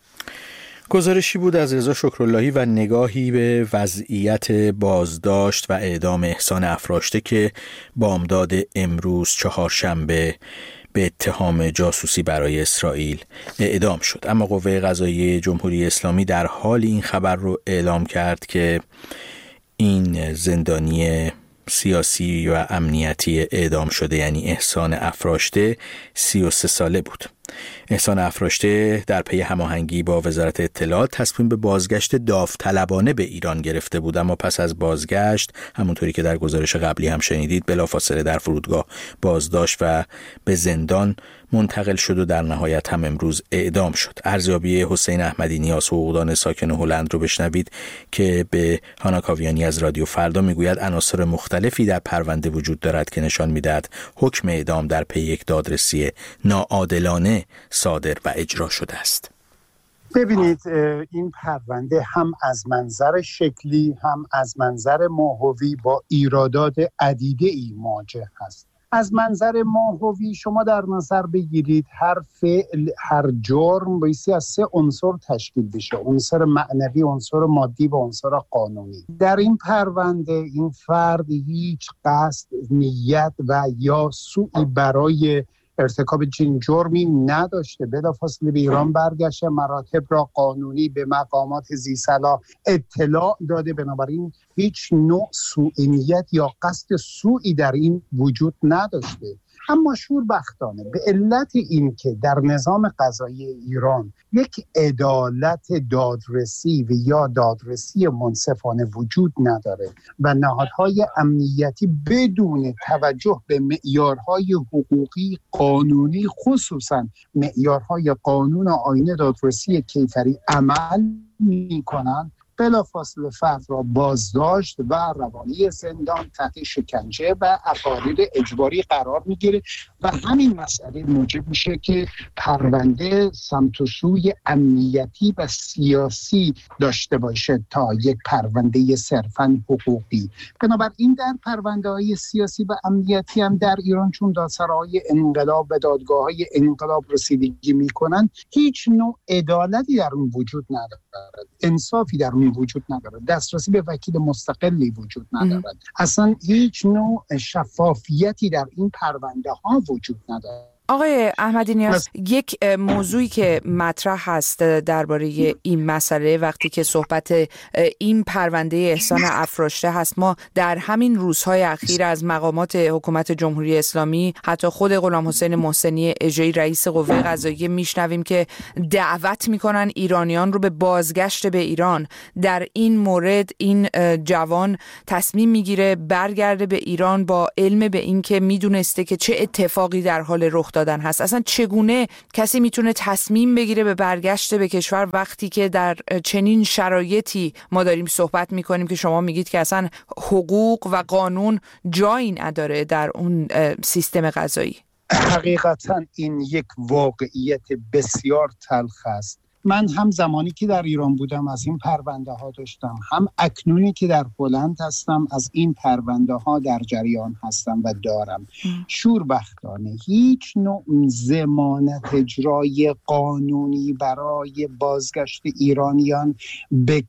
گزارشی بود از رضا شکراللهی و نگاهی به وضعیت بازداشت و اعدام احسان افراشته که بامداد امروز چهارشنبه به اتهام جاسوسی برای اسرائیل اعدام شد. اما قوه قضاییه جمهوری اسلامی در حال این خبر رو اعلام کرد که این زندانی سیاسی و امنیتی اعدام شده یعنی احسان افراشته سی و سه ساله بود. احسان افراشته در پی هماهنگی با وزارت اطلاعات تصمیم به بازگشت داوطلبانه به ایران گرفته بود، اما پس از بازگشت همونطوری که در گزارش قبلی هم شنیدید بلافاصله در فرودگاه بازداشت و به زندان منتقل شد و در نهایت هم امروز اعدام شد. ارزیابی حسین احمدی نیاز حقوقدان ساکن هلند رو بشنوید که به هانا کاویانی از رادیو فردا میگوید عناصر مختلفی در پرونده وجود دارد که نشان میدهد حکم اعدام در پی یک دادرسی ناعادلانه صادر و اجرا شده است. ببینید این پرونده هم از منظر شکلی هم از منظر ماهوی با ایرادات عدیده‌ای مواجه هست. از منظر ماهوی شما در نظر بگیرید هر فعل، هر جرم بایستی از سه عنصر تشکیل بشه: عنصر معنوی، عنصر مادی و عنصر قانونی. در این پرونده این فرد هیچ قصد، نیت و یا سوئی برای ارتکاب چنین جرمی نداشته. بلافاصله به ایران برگشته، مراتب را قانونی به مقامات ذی‌صلاح اطلاع داده، بنابراین هیچ نوع سوء نیت یا قصد سوئی در این وجود نداشته. اما شوربختانه به علت این که در نظام قضایی ایران یک عدالت دادرسی و یا دادرسی منصفانه وجود نداره و نهادهای امنیتی بدون توجه به معیارهای حقوقی قانونی، خصوصا معیارهای قانون و آیین دادرسی کیفری عمل میکنن، بلافاصله فرد را بازداشت و روانی زندان تحت شکنجه و اقاریر اجباری قرار میگیره و همین مسئله موجب میشه که پرونده سمت و سوی امنیتی و سیاسی داشته باشه تا یک پرونده صرفاً حقوقی. بنابراین در پرونده های سیاسی و امنیتی هم در ایران چون دادسراهای انقلاب و دادگاه های انقلاب رسیدگی میکنن، هیچ نوع عدالتی در اون وجود ندارد، انصافی در اون وجود ندارد، دسترسی به وکیل مستقلی وجود ندارد، اصلا هیچ نوع شفافیتی در این پرونده ها وجود ندارد. آقای احمدی نیاز، یک موضوعی که مطرح هست درباره این مسئله وقتی که صحبت این پرونده احسان افراشته هست، ما در همین روزهای اخیر از مقامات حکومت جمهوری اسلامی، حتی خود غلام حسین محسنی اژه‌ای رئیس قوه قضاییه میشنویم که دعوت میکنن ایرانیان رو به بازگشت به ایران. در این مورد این جوان تصمیم میگیره برگرده به ایران با علم به این که میدونسته که چه اتفاقی در حال رخ دادن هست. اصلا چگونه کسی میتونه تصمیم بگیره به برگشت به کشور وقتی که در چنین شرایطی ما داریم صحبت میکنیم که شما میگید که اصلا حقوق و قانون جایی نداره در اون سیستم قضایی؟ حقیقتا این یک واقعیت بسیار تلخ است. من هم زمانی که در ایران بودم از این پرونده ها داشتم، هم اکنونی که در هلند هستم از این پرونده ها در جریان هستم و دارم. شوربختانه هیچ نوع ضمانت اجرای قانونی برای بازگشت ایرانیان به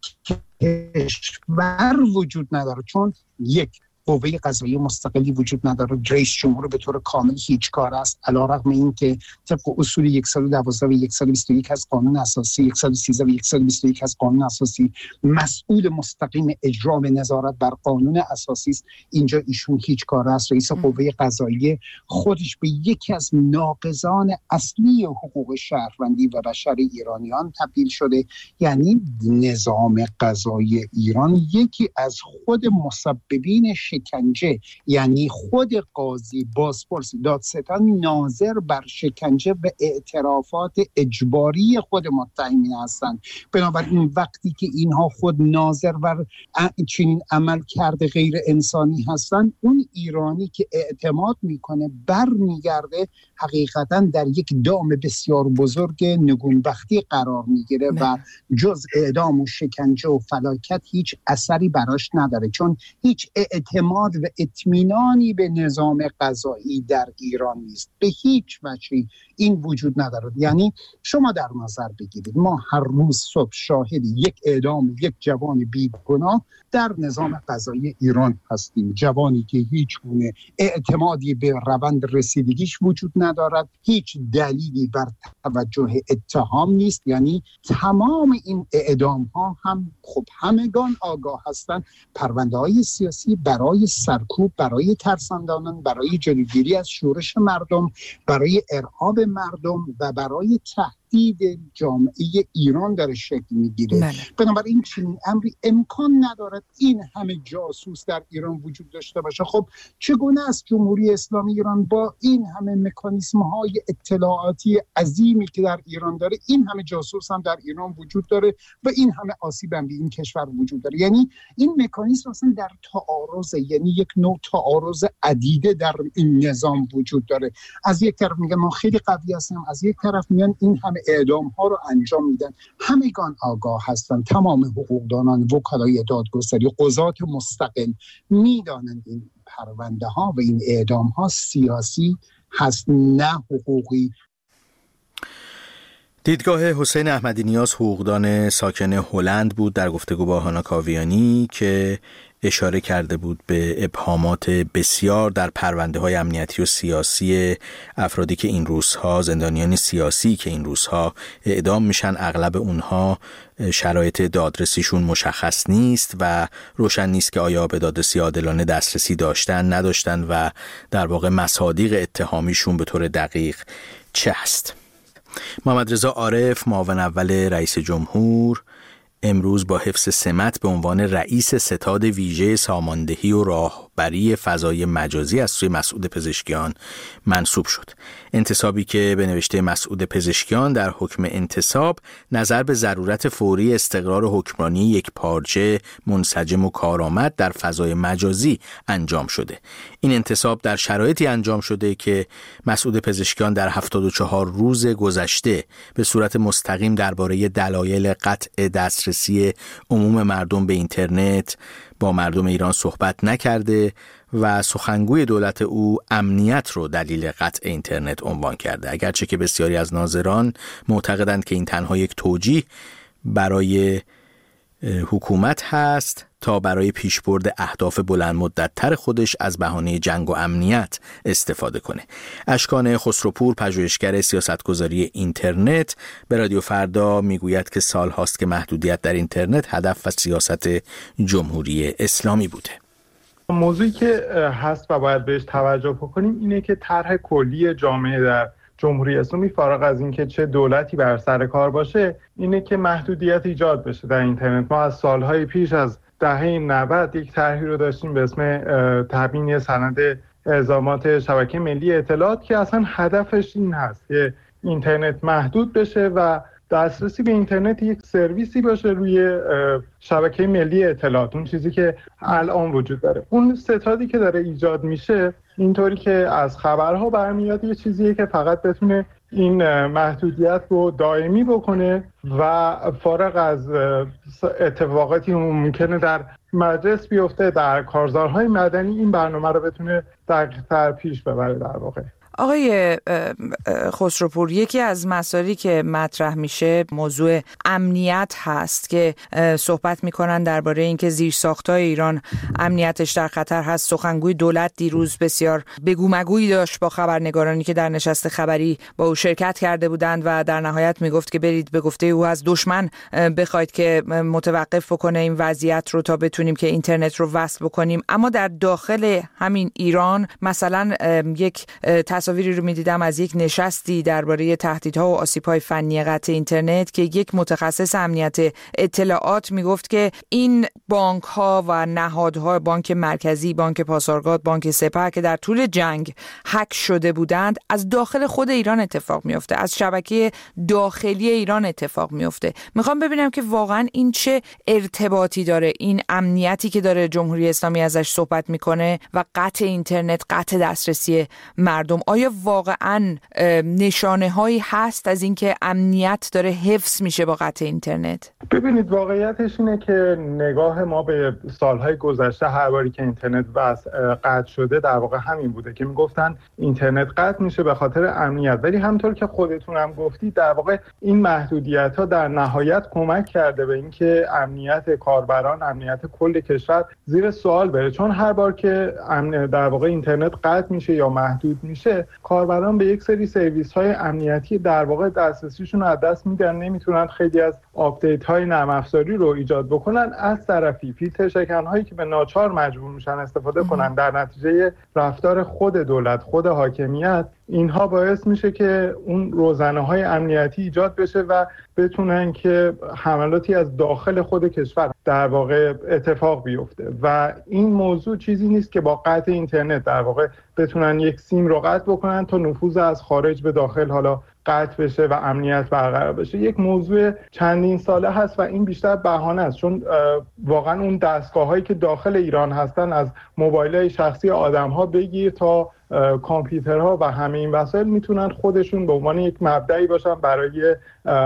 کشور وجود نداره، چون یک قوه قضاییه مستقلی وجود نداره. رئیس جمهور به طور کامل هیچ کار است، علیرغم اینکه طبق اصول صد و دوازده و صد و بیست و یک از قانون اساسی، صد و سیزده و صد و بیست و یک از قانون اساسی مسئول مستقیم اجرا و نظارت بر قانون اساسی است، اینجا ایشون هیچ کار است. رئیس قوه قضاییه خودش به یکی از ناقضان اصلی حقوق شهروندی و بشر ایرانیان تبدیل شده. یعنی نظام قضایی ایران یکی از خود مسببین شکنجه، یعنی خود قاضی، بازپرس، دادستان ناظر بر شکنجه و اعترافات اجباری خود متهمین هستند. بنابراین وقتی که اینها خود ناظر بر چنین عمل کرده غیر انسانی هستند، اون ایرانی که اعتماد میکنه برمیگرده حقیقتا در یک دام بسیار بزرگ نگونبختی قرار میگیره و جز اعدام و شکنجه و فلاکت هیچ اثری براش نداره، چون هیچ اعتماد و اطمینانی به نظام قضایی در ایران نیست. به هیچ وجهی این وجود نداره. یعنی شما در نظر بگیرید ما هر روز صبح شاهد یک اعدام یک جوان بیگناه در نظام قضایی ایران هستیم، جوانی که هیچ گونه اعتمادی به روند رسیدگیش وجود ندارد، هیچ دلیلی بر توجه اتهام نیست. یعنی تمام این اعدام ها هم خب همگان آگاه هستند پرونده های سیاسی برای سرکوب، برای ترساندن، برای جلوگیری از شورش مردم، برای ارهاب مردم و برای تهدید جامعه ایران داره شکل میگیره. بنابراین چنین امری امکان ندارد این همه جاسوس در ایران وجود داشته باشه. خب چگونه است جمهوری اسلامی ایران با این همه مکانیسم های اطلاعاتی عظیمی که در ایران داره، این همه جاسوس هم در ایران وجود داره و این همه آسیب هم به این کشور وجود داره؟ یعنی این مکانیسم اصلا در تعارض، یعنی یک نوع تعارض عدیده در این نظام وجود داره. از یک طرف میگن ما خیلی قوی هستیم، از یک طرف میگن این همه اعدام ها رو انجام میدن. همگان آگاه هستن، تمام حقوقدانان، وکلای دادگستری، قضات مستقل میدانند این پرونده ها و این اعدام ها سیاسی هست نه حقوقی. دیدگاه حسین احمدی نیاز، حقوقدان ساکن هلند بود، در گفتگو با هانا کاویانی که اشاره کرده بود به ابهامات بسیار در پرونده‌های امنیتی و سیاسی افرادی که این روزها، زندانیان سیاسی که این روزها اعدام میشن. اغلب اونها شرایط دادرسیشون مشخص نیست و روشن نیست که آیا به دادرسی عادلانه دسترسی داشتن نداشتن و در واقع مصادیق اتهامیشون به طور دقیق چه هست. محمد رضا عارف، معاون اول رئیس جمهور، امروز با حفظ سمت به عنوان رئیس ستاد ویژه ساماندهی و راهبری فضای مجازی از سوی مسعود پزشکیان منصوب شد. انتصابی که به نوشته مسعود پزشکیان در حکم انتصاب نظر به ضرورت فوری استقرار حکمرانی یک پارچه منسجم و کارآمد در فضای مجازی انجام شده. این انتصاب در شرایطی انجام شده که مسعود پزشکیان در هفتاد و چهار روز گذشته به صورت مستقیم درباره دلایل قطع دسترسی عموم مردم به اینترنت با مردم ایران صحبت نکرده و سخنگوی دولت او امنیت رو دلیل قطع اینترنت عنوان کرده، اگرچه که بسیاری از ناظران معتقدند که این تنها یک توجیه برای حکومت هست تا برای پیشبرد اهداف بلند مدت‌تر خودش از بهانه جنگ و امنیت استفاده کنه. اشکان خسروپور، پژوهشگر سیاستگذاری اینترنت، به رادیو فردا میگوید که سال هاست که محدودیت در اینترنت هدف و سیاست جمهوری اسلامی بوده. موضوعی که هست و باید بهش توجه بکنیم اینه که طرح کلی جامعه در جمهوری اسلامی، فارغ از اینکه چه دولتی بر سر کار باشه، اینه که محدودیت ایجاد بشه در اینترنت. ما از سالهای پیش، از دهه نود، یک طرحی رو داشتیم به اسم تبیین سند الزامات شبکه ملی اطلاعات که اصلا هدفش این هست که اینترنت محدود بشه و دسترسی به اینترنت یک سرویسی باشه روی شبکه ملی اطلاعات، اون چیزی که الان وجود داره. اون ستادی که داره ایجاد میشه اینطوری که از خبرها برمیاد یه چیزیه که فقط بتونه این محدودیت رو دائمی بکنه و فارغ از اتفاقاتی ممکنه در مجلس بیفته، در کارزارهای مدنی، این برنامه رو بتونه دقیق‌تر پیش ببره. در واقع آقای خسروپور، یکی از مسائلی که مطرح میشه موضوع امنیت هست که صحبت میکنن درباره اینکه زیرساخت‌های ایران امنیتش در خطر هست. سخنگوی دولت دیروز بسیار بگو مگویی داشت با خبرنگارانی که در نشست خبری با او شرکت کرده بودند و در نهایت میگفت که برید به گفته او از دشمن بخواید که متوقف بکنه این وضعیت رو تا بتونیم که اینترنت رو وصل بکنیم. اما در داخل همین ایران مثلا یک تصاویری رو می‌دیدم از یک نشستی درباره تهدیدها و آسیب‌های فنی قطع اینترنت که یک متخصص امنیت اطلاعات میگفت که این بانک‌ها و نهادها، بانک مرکزی، بانک پاسارگاد، بانک سپه که در طول جنگ هک شده بودند، از داخل خود ایران اتفاق میفته، از شبکه داخلی ایران اتفاق میفته. میخوام ببینم که واقعا این چه ارتباطی داره، این امنیتی که داره جمهوری اسلامی ازش صحبت میکنه و قطع اینترنت، قطع دسترسی مردم، آیا واقعا نشانه هایی هست از اینکه امنیت داره حفظ میشه با قطع اینترنت؟ ببینید، واقعیتش اینه که نگاه ما به سالهای گذشته هر باری که اینترنت بس قطع شده در واقع همین بوده که میگفتن اینترنت قطع میشه به خاطر امنیت، ولی همونطور که خودتون هم گفتید در واقع این محدودیت ها در نهایت کمک کرده به اینکه امنیت کاربران، امنیت کل کشور زیر سوال بره، چون هر بار که در واقع اینترنت قطع میشه یا محدود میشه، کاربران به یک سری سرویس های امنیتی در واقع دسترسیشون رو از دست میدن، نمیتونن خیلی از آپدیت های نرم افزاری رو ایجاد بکنن. از طرفی فیلتر شکن هایی که به ناچار مجبور میشن استفاده کنن در نتیجه رفتار خود دولت، خود حاکمیت، اینها باعث میشه که اون روزنه های امنیتی ایجاد بشه و بتونن که حملاتی از داخل خود کشور در واقع اتفاق بیفته. و این موضوع چیزی نیست که با قطع اینترنت در واقع بتونن یک سیم رو قطع بکنن تا نفوذ از خارج به داخل حالا قطع بشه و امنیت برقرار بشه. یک موضوع چندین ساله هست و این بیشتر بهانه است، چون واقعا اون دستگاه هایی که داخل ایران هستن، از موبایل های شخصی آدم ها بگیر تا کامپیوترها و همه این وسایل میتونن خودشون به عنوان یک مبدأی باشن برای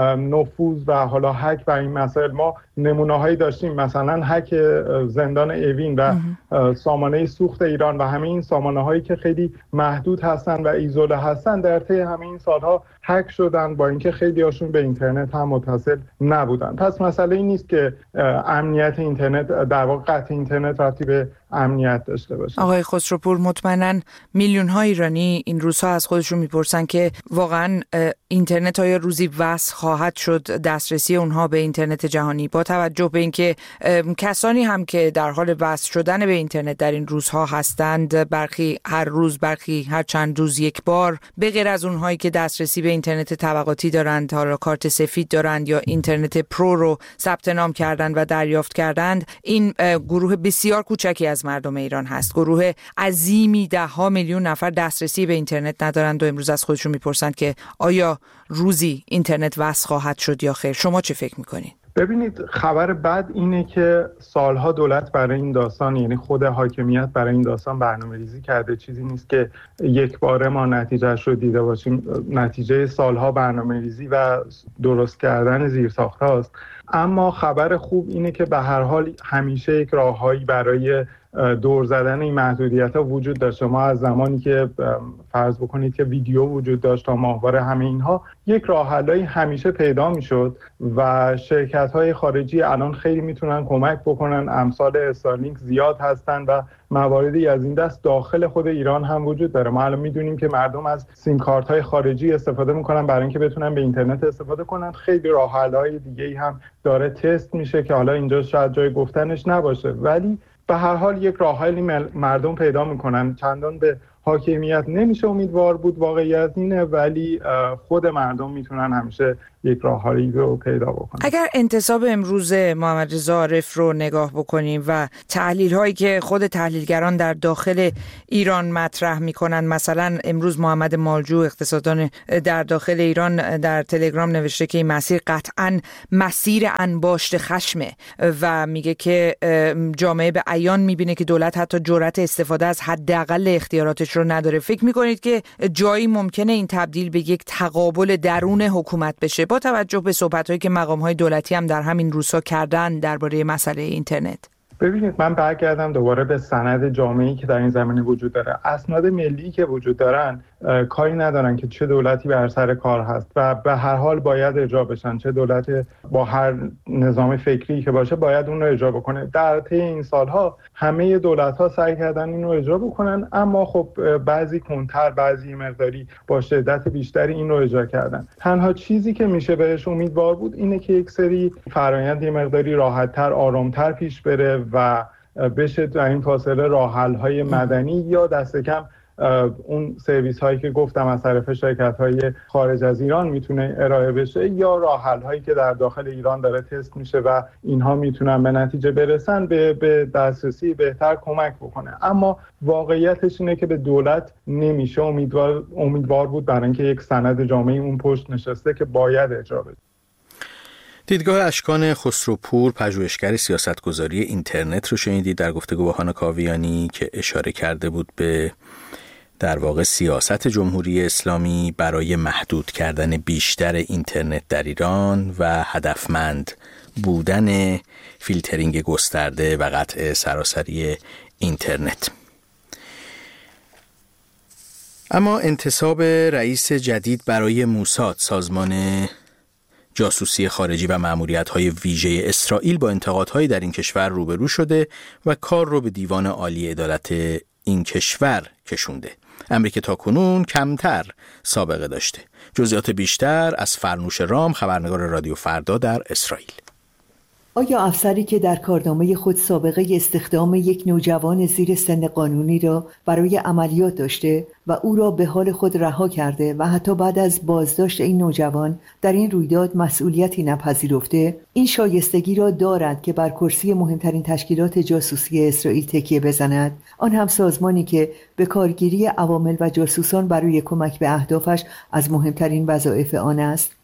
نفوذ و حالا هک و این مسائل. ما نمونه‌هایی داشتیم، مثلا هک زندان اوین و سامانه سوخت ایران و همه این سامانه‌هایی که خیلی محدود هستن و ایزوله هستن در طی همه این سالها هک شدن، با اینکه خیلی هاشون به اینترنت هم متصل نبودن. پس مسئله این نیست که امنیت اینترنت در واقع قطع اینترنت ربطی به امنیت داشته باشه. آقای خسروپور، مطمئناً میلیون ها ایرانی این روزها از خودشون میپرسن که واقعاً اینترنت های روزی وصل خواهد شد، دسترسی اونها به اینترنت جهانی، با توجه به اینکه کسانی هم که در حال وصل شدن به اینترنت در این روزها هستند، برخی هر روز، برخی هر چند روز یک بار، به غیر از اونهایی که دسترسی به اینترنت طبقاتی دارند، حالا کارت سفید دارند یا اینترنت پرو رو ثبت نام کردند و دریافت کردند، این گروه بسیار کوچکی از مردم ایران هست. گروه عظیمی، ده ها میلیون نفر دسترسی به اینترنت ندارند و امروز از خودشون میپرسند که آیا روزی اینترنت وصل خواهد شد یا خیر. شما چه فکر میکنید؟ ببینید، خبر بد اینه که سالها دولت برای این داستان، یعنی خود حاکمیت برای این داستان برنامه‌ریزی کرده. چیزی نیست که یک باره ما نتیجهش رو دیده باشیم. نتیجه سالها برنامه‌ریزی و درست کردن زیرساخت‌هاست. اما خبر خوب اینه که به هر حال همیشه یک راههایی برای دور زدن این محدودیت‌ها وجود داشته. ما از زمانی که فرض بکنید که ویدیو وجود داشت تا ماهواره، همه اینها یک راه حلی همیشه پیدا میشد و شرکت‌های خارجی الان خیلی میتونن کمک بکنن. امثال استارلینک زیاد هستن و مواردی از این دست داخل خود ایران هم وجود داره. ما الان میدونیم که مردم از سیم کارت‌های خارجی استفاده میکنن برای اینکه بتونن به اینترنت استفاده کنن. خیلی راه حل‌های دیگه‌ای هم داره تست میشه که حالا اینجا شاید جای گفتنش نباشه، ولی به هر حال یک راه حلی مردم پیدا میکنن. چندان به حاکمیت نمیشه امیدوار بود، واقعیت اینه، ولی خود مردم میتونن همیشه یک راه حلی رو پیدا بکنن. اگر انتصاب امروز محمد رضا عارف رو نگاه بکنیم و تحلیل هایی که خود تحلیلگران در داخل ایران مطرح میکنن، مثلا امروز محمد مالجو، اقتصاددان در داخل ایران، در تلگرام نوشته که این مسیر قطعاً مسیر انباشت خشمه و میگه که جامعه به عیان میبینه که دولت حتی جرأت استفاده از حداقل اختیاراتش رو نداره. فکر میکنید که جایی ممکنه این تبدیل به یک تقابل درون حکومت بشه، با توجه به صحبت‌هایی که مقام‌های دولتی هم در همین روزها کردن درباره مسئله اینترنت؟ ببینید، من برگردم دوباره به سند جامعه‌ای که در این زمینه وجود داره. اسناد ملی که وجود دارن کاری ندارن که چه دولتی بر سر کار هست و به هر حال باید اجرا بشن. چه دولت با هر نظام فکری که باشه باید اون رو اجرا بکنه. در طی این سالها همه دولت‌ها سعی کردن این رو اجرا بکنن، اما خب بعضی کنتر، بعضی مقداری با شدت بیشتری این رو اجرا کردن. تنها چیزی که میشه بهش امیدوار بود اینه که یک سری فرآیند یه مقداری راحت‌تر، آرام‌تر پیش بره و بشه در این فاصله راه حل‌های مدنی یا دست کم اون سرویس هایی که گفتم از طرف شرکت های خارج از ایران میتونه ارائه بشه، یا راه حل هایی که در داخل ایران داره تست میشه و اینها میتونن به نتیجه برسن، به به دسترسی بهتر کمک بکنه. اما واقعیتش اینه که به دولت نمیشه امیدوار امیدوار بود، برای اینکه یک سند جامعه اون پشت نشسته که باید اجرا بشه. دیدگاه اشکان خسروپور، پژوهشگر سیاستگذاری اینترنت رو شنیدید در گفتگو با هانا کاویانی که اشاره کرده بود به در واقع سیاست جمهوری اسلامی برای محدود کردن بیشتر اینترنت در ایران و هدفمند بودن فیلترینگ گسترده و قطع سراسری اینترنت. اما انتصاب رئیس جدید برای موساد، سازمان جاسوسی خارجی و مأموریت‌های ویژه اسرائیل، با انتقادهایی در این کشور روبرو شده و کار رو به دیوان عالی عدالت این کشور کشونده. امری که تاکنون کمتر سابقه داشته. جزئیات بیشتر از فرنوش رام، خبرنگار رادیو فردا در اسرائیل. آیا افسری که در کارنامه خود سابقه استخدام یک نوجوان زیر سن قانونی را برای عملیات داشته و او را به حال خود رها کرده و حتی بعد از بازداشت این نوجوان در این رویداد مسئولیتی نپذیرفته، این شایستگی را دارد که بر کرسی مهمترین تشکیلات جاسوسی اسرائیل تکیه بزند، آن هم سازمانی که به کارگیری عوامل و جاسوسان برای کمک به اهدافش از مهمترین وظایف آن است؟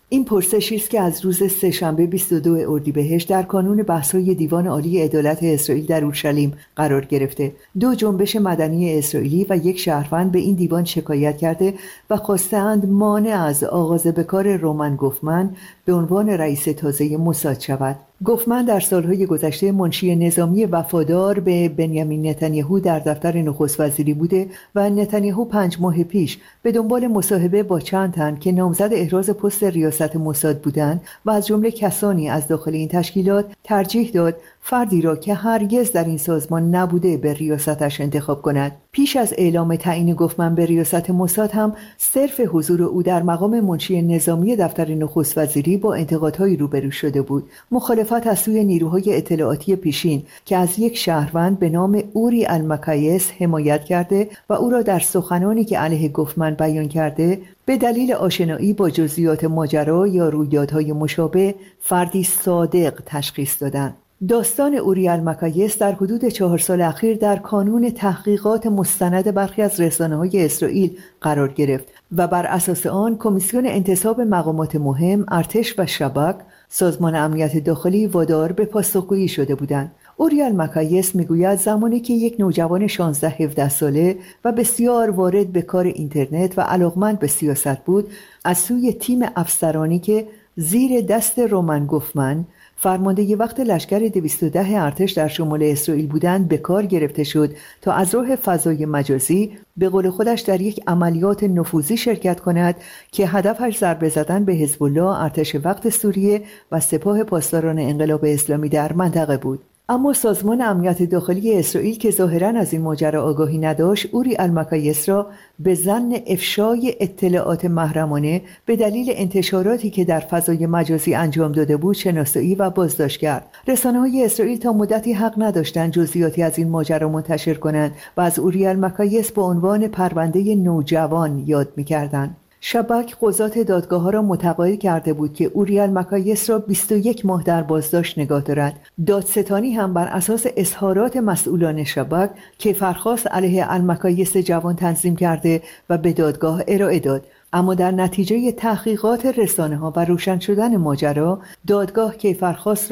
این پرسشی است که از روز سه‌شنبه بیست و دو اردیبهشت در کانون بحث‌های دیوان عالی عدالت اسرائیل در اورشلیم قرار گرفته. دو جنبش مدنی اسرائیلی و یک شهروند به این دیوان شکایت کرده و خواستند مانع از آغاز به کار رومن گوفمن به عنوان رئیس تازه موساد شود. گوفمن در سالهای گذشته منشی نظامی وفادار به بنیامین نتانیاهو در دفتر نخست وزیری بوده و نتانیاهو پنج ماه پیش به دنبال مصاحبه با چند تن که نامزد احراز پست ریاست موساد بودند و از جمله کسانی از داخل این تشکیلات ترجیح داد فردی را که هرگز در این سازمان نبوده به ریاستش انتخاب کند. پیش از اعلام تعیین گوفمن به ریاست موساد هم صرف حضور او در مقام منشی نظامی دفتر نخست وزیری با انتقادهایی روبرو شده بود. مخالفت از سوی نیروهای اطلاعاتی پیشین که از یک شهروند به نام اوری المکایس حمایت کرده و او را در سخنانی که علیه گوفمن بیان کرده به دلیل آشنایی با جزئیات ماجرا یا رویدادهای مشابه فردی صادق تشخیص دادند. داستان اوری المکایس در حدود چهار سال اخیر در کانون تحقیقات مستند برخی از رسانه‌های اسرائیل قرار گرفت و بر اساس آن کمیسیون انتصاب مقامات مهم، ارتش و شباک، سازمان امنیت داخلی وادار به پاسخگویی شده بودند. اوری المکایس میگوید زمانی که یک نوجوان شانزده هفده ساله و بسیار وارد به کار اینترنت و علاقمند به سیاست بود، از سوی تیم افسرانی که زیر دست رومن گوفمن فرمانده ی وقت لشکر دویست و ده ارتش در شمال اسرائیل بودند به کار گرفته شد تا از راه فضای مجازی به قول خودش در یک عملیات نفوذی شرکت کند که هدفش ضربه زدن به حزب الله، ارتش وقت سوریه و سپاه پاسداران انقلاب اسلامی در منطقه بود. اما سازمان امنیت داخلی اسرائیل که ظاهراً از این ماجرا آگاهی نداشت، اوری المکایس را به ظن افشای اطلاعات محرمانه به دلیل انتشاراتی که در فضای مجازی انجام داده بود شناسایی و بازداشت کرد. رسانه‌های اسرائیل تا مدتی حق نداشتند جزئیاتی از این ماجرا منتشر کنند و از اوری المکایس با عنوان پرونده نوجوان یاد می‌کردند. شباک قضات دادگاه‌ها را متقاعد کرده بود که اوری المکایس را بیست و یک ماه در بازداشت نگاه دارد. دادستانی هم بر اساس اظهارات مسئولان شباک کیفرخواست علیه المکایس جوان تنظیم کرده و به دادگاه ارائه داد. اما در نتیجه تحقیقات رسانه‌ها و روشن شدن ماجرا، دادگاه کیفرخواست